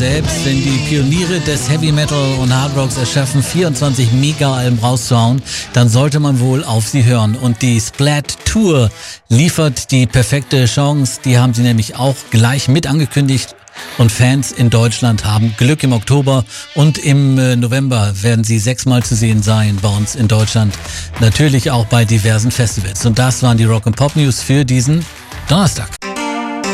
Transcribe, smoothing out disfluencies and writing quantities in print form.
Selbst wenn die Pioniere des Heavy Metal und Hard Rocks es schaffen, 24 Mega-Alben rauszuhauen, dann sollte man wohl auf sie hören. Und die Splat Tour liefert die perfekte Chance. Die haben sie nämlich auch gleich mit angekündigt. Und Fans in Deutschland haben Glück im Oktober. Und im November werden sie 6-mal zu sehen sein bei uns in Deutschland. Natürlich auch bei diversen Festivals. Und das waren die Rock & Pop News für diesen Donnerstag.